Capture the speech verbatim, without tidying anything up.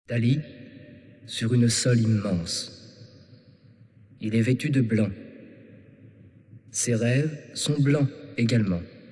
Dali, sur une sole immense. Il est vêtu de blanc. Ses rêves sont blancs également.